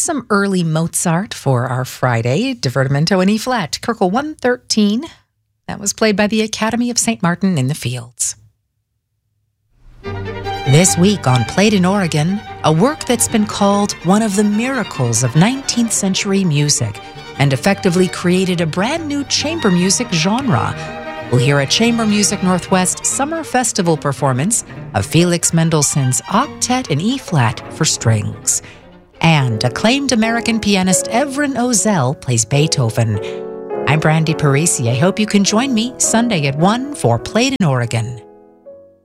Some early Mozart for our Friday. Divertimento in E-flat, Köchel 113. That was played by the Academy of St. Martin in the Fields. This week on Played in Oregon, a work that's been called one of the miracles of 19th century music and effectively created a brand new chamber music genre. We'll hear a Chamber Music Northwest Summer Festival performance of Felix Mendelssohn's Octet in E-flat for strings. And acclaimed American pianist Evren Ozel plays Beethoven. I'm Brandy Parisi. I hope you can join me Sunday at 1 for Played in Oregon.